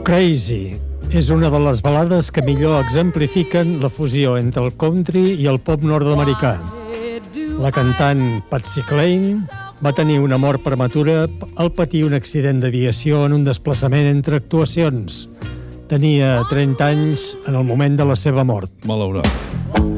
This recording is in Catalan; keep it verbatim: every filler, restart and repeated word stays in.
Crazy és una de les balades que millor exemplifiquen la fusió entre el country i el pop nord-americà. La cantant Patsy Cline va tenir una mort prematura al patir un accident d'aviació en un desplaçament entre actuacions. Tenia trenta anys en el moment de la seva mort. Malaurat.